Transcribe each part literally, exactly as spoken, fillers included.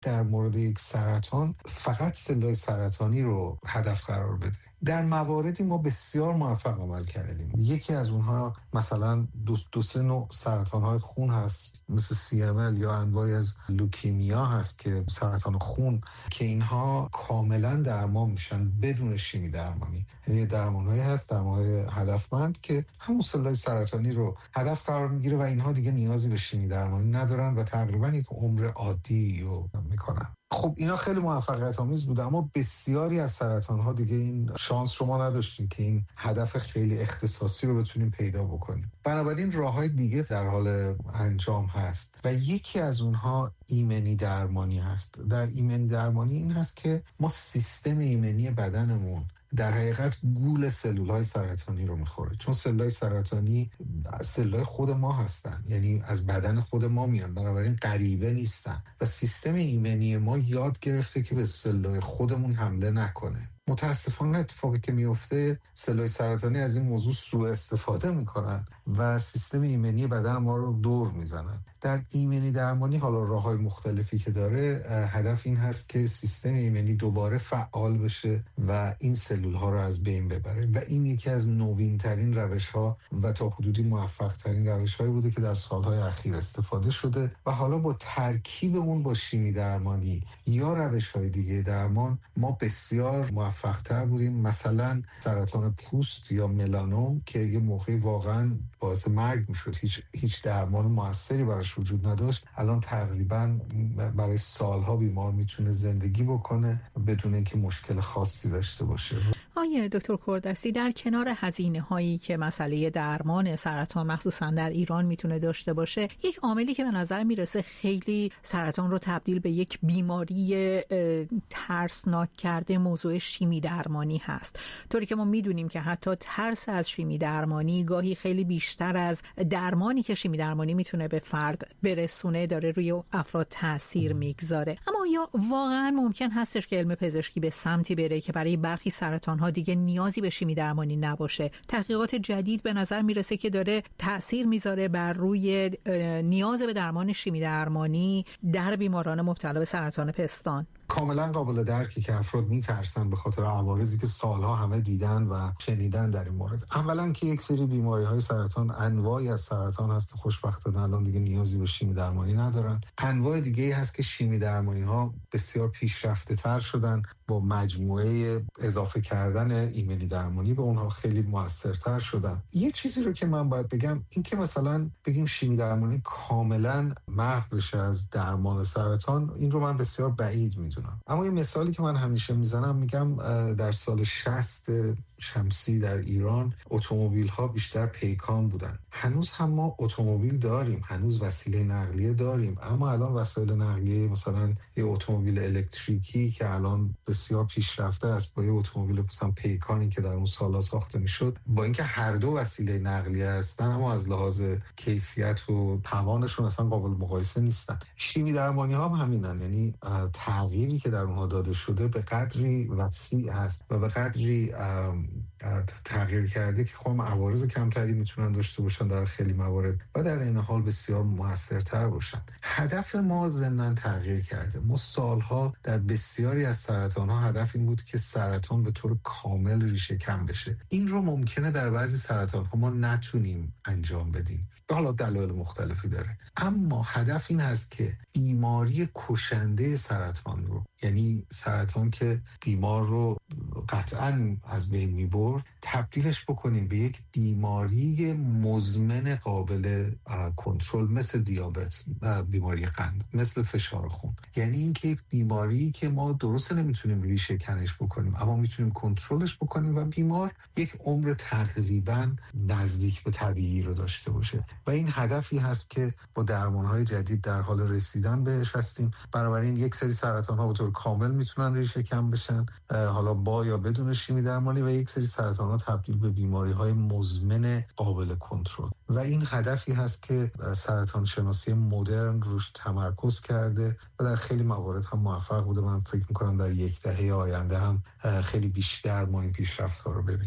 در مورد یک سرطان فقط سلول سرطانی رو هدف قرار بده. در مواردی ما بسیار موفق عمل کردیم. یکی از اونها مثلا دو, دو سه نوع سرطان‌های خون هست، مثل سی ام ال یا انواعی از لوکیمیا هست که سرطان خون، که اینها کاملا درمان میشن بدون شیمی درمانی. یعنی درمان‌هایی هست، درمان‌های هدفمند که همون سلول سرطانی رو هدف قرار میگیره و اینها دیگه نیازی به شیمی درمانی ندارن و تقریبا یک عمر عادی رو میکنن. خب اینا خیلی موفقیت آمیز بوده، اما بسیاری از سرطان‌ها دیگه این شانس شما نداشتیم که این هدف خیلی اختصاصی رو بتونیم پیدا بکنیم. بنابراین راه‌های دیگه در حال انجام هست و یکی از اونها ایمنی درمانی هست. در ایمنی درمانی این هست که ما سیستم ایمنی بدنمون در حقیقت گول سلول‌های سرطانی رو میخوره، چون سلول‌های سرطانی سلول‌های خود ما هستن، یعنی از بدن خود ما میان، بنابراین غریبه نیستن و سیستم ایمنی ما یاد گرفته که به سلول‌های خودمون حمله نکنه. متاسفانه اتفاقی که میفته سلول‌های سرطانی از این موضوع سوء استفاده میکنن و سیستم ایمنی بدن ما رو دور میزنن. در ایمنی درمانی حالا راه‌های مختلفی که داره، هدف این هست که سیستم ایمنی دوباره فعال بشه و این سلول‌ها رو از بین ببره و این یکی از نوین‌ترین روش‌ها و تا حدودی موفق‌ترین روش‌هایی بوده که در سال‌های اخیر استفاده شده و حالا با ترکیب اون با شیمی درمانی یا روش‌های دیگه درمان ما بسیار موفق‌تر بودیم. مثلا سرطان پوست یا ملانوم که یه موقعی واقعاً باعث مرگ میشد، هیچ هیچ درمان موثری براش وجود نداشت، الان تقریباً برای سالها بیمار میتونه زندگی بکنه بدون اینکه مشکل خاصی داشته باشه. آقای دکتر کوردستی، در کنار هزینه هایی که مسئله درمان سرطان مخصوصا در ایران میتونه داشته باشه، یک عاملی که به نظر میرسه خیلی سرطان رو تبدیل به یک بیماری ترسناک کرده موضوع شیمی درمانی هست. طوری که ما میدونیم که حتی ترس از شیمی درمانی گاهی خیلی بیشتر از درمانی که شیمی درمانی میتونه به فرد برسونه داره روی افراد تاثیر میگذاره. اما یا واقعا ممکن هستش که علم پزشکی به سمتی بره که برای برخی سرطان ها دیگه نیازی به شیمی درمانی نباشه؟ تحقیقات جدید به نظر میرسه که داره تأثیر میذاره بر روی نیاز به درمان شیمی درمانی در بیماران مبتلا به سرطان پستان. کاملا قابل درکی که افراد میترسن به خاطر عوارضی که سالها همه دیدن و شنیدن در این مورد. اولا که یک سری بیماری‌های سرطان، انواعی از سرطان هست که خوشبختانه الان دیگه نیازی به شیمی درمانی ندارن. انواع دیگه‌ای هست که شیمی درمانی‌ها بسیار پیشرفته‌تر شدن، با مجموعه اضافه کردن ایمنی درمانی به اونها خیلی موثرتر شدن. یه چیزی رو که من باید بگم این که مثلا بگیم شیمی درمانی کاملا محو بشه از درمان سرطان، این رو من بسیار بعید میدونم. اما یه مثالی که من همیشه میزنم، میگم در سال شصت شمسی در ایران اتومبیل ها بیشتر پیکان بودن. هنوز هم ما اتومبیل داریم، هنوز وسیله نقلیه داریم، اما الان وسایل نقلیه مثلا یه اتومبیل الکتریکی که الان بسیار پیشرفته است با یه اتومبیل مثلا پیکانی که در اون سالا ساخته میشد، با اینکه هر دو وسیله نقلیه هستن اما از لحاظ کیفیت و توانشون اصلا قابل مقایسه نیستن. شیمی درمانی ها هم همینن، یعنی تغییری که در اونها داده شده به قدری وسیع هست و به قدری تغییر کرده که خب عوارض کمتری میتونن داشته باشن در خیلی موارد و در این حال بسیار موثرتر باشن. هدف ما ضمن تغییر کرده. ما سالها در بسیاری از سرطان‌ها هدف این بود که سرطان به طور کامل ریشه کم بشه. این رو ممکنه در بعضی سرطان‌ها ما نتونیم انجام بدیم، به حالا دلایل مختلفی داره، اما هدف این هست که بیماری کشنده سرطان رو، یعنی سرطان که بیمار رو قطعاً از بین میبرد، تبدیلش بکنیم به یک بیماری مزمن قابل کنترل، مثل دیابت، بیماری قند، مثل فشار خون. یعنی اینکه یک بیماری که ما درست نمیتونیم ریشه کنش بکنیم اما میتونیم کنترلش بکنیم و بیمار یک عمر تقریباً نزدیک به طبیعی رو داشته باشه و این هدفی هست که با درمان‌های جدید در حال رسیدن بهش هستیم. بنابراین یک سری سرطان‌ها به طور کامل میتونن ریشه کم بشن، حالا با یا بدون شیمی درمانی، و یک سری سرطان‌ها تبدیل به بیماری‌های مزمن قابل کنترل و این هدفی هست که سرطان شناسی مدرن روش تمرکز کرده و در خیلی موارد هم موفق بوده. من فکر می‌کنم در یک دهه آینده هم خیلی بیشتر ما این پیشرفت‌ها رو ببینیم.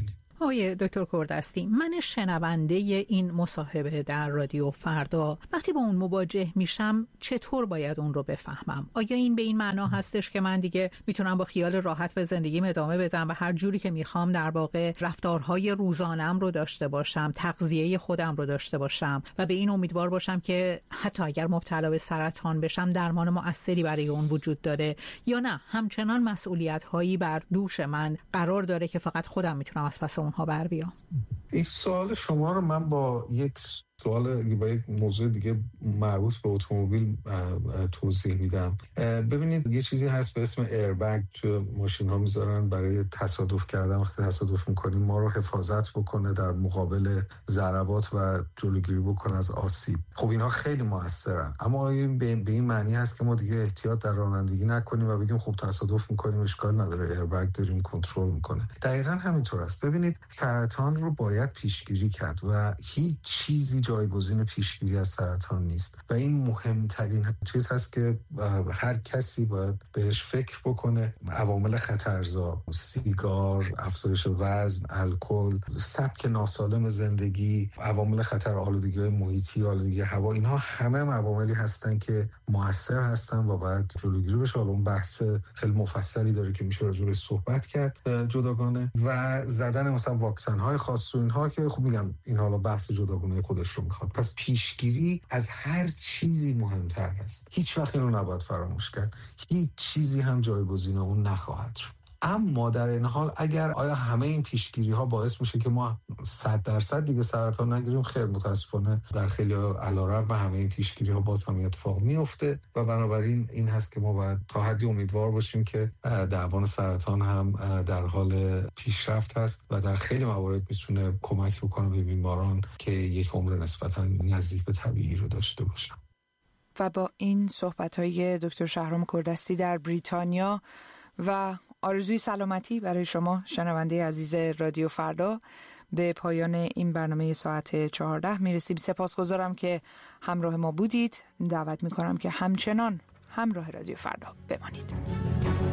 آقای دکتر کوردستی، من شنونده این مصاحبه در رادیو فردا وقتی با اون مواجه میشم چطور باید اون رو بفهمم؟ آیا این به این معنا هستش که من دیگه میتونم با خیال راحت به زندگیم ادامه بدم و هر جوری که میخوام در واقع رفتارهای روزانه‌ام رو داشته باشم، تغذیه خودم رو داشته باشم و به این امیدوار باشم که حتی اگر مبتلا به سرطان بشم درمان مؤثری برای اون وجود داره، یا نه همچنان مسئولیت‌هایی بر دوش من قرار داره که فقط خودم میتونم از پس اونها بر بیام؟ این سوال شما رو من با یک سوال با یک موضوع دیگه مربوط به اتومبیل توضیح میدم. ببینید یه چیزی هست به اسم ایربگ تو ماشین ها میذارن برای تصادف کردن. وقتی تصادف میکنیم ما رو حفاظت بکنه در مقابل ضربات و جلوگیری بکنه از آسیب. خب اینها خیلی موثرن، اما این به این معنی هست که ما دیگه احتیاط در رانندگی نکنیم و بگیم خب تصادف میکنیم اشکال نداره، ایربگ داریم کنترل میکنه. دقیقاً همینطور است. ببینید سرطان رو باید پیشگیری کرد و هیچ چیزی جایگزین پیشگیری از سرطان نیست و این مهمترین چیز هست که هر کسی باید بهش فکر بکنه. عوامل خطرزا، سیگار، افزایش وزن، الکل، سبک ناسالم زندگی، عوامل خطر آلودگی محیطی، آلودگی هوا، اینها همه عواملی هستن که مؤثر هستن و باید جلوگیری بشه. حالا اون بحث خیلی مفصلی داره که میشه راجع بهش صحبت کرد جداگانه، و زدن مثلا واکسن های خاص و اینها که خب میگم این حالا بحث جداگانه خودش رو میخواد. پس پیشگیری از هر چیزی مهمتر است. هیچ وقت اینو نباید فراموش کرد. هیچ چیزی هم جایگزین اون نخواهد شد. اما در این حال اگر آیا همه این پیشگیری ها باعث میشه که ما صد درصد دیگه سرطان نگیریم؟ خیر، متاسفانه در خیلی علیرغم همه این پیشگیری ها باز هم اتفاق میفته و بنابراین این هست که ما باید تا حدی امیدوار باشیم که درمان سرطان هم در حال پیشرفت هست و در خیلی موارد میتونه کمک بکنه به بیماران که یک عمر نسبتا نزدیک به طبیعی رو داشته باشن. و با این صحبت‌های دکتر شهرام کوردستی در بریتانیا و آرزوی سلامتی برای شما شنونده عزیز رادیو فردا، به پایان این برنامه ساعت چهارده میرسیم. سپاسگزارم که همراه ما بودید. دعوت میکنم که همچنان همراه رادیو فردا بمانید.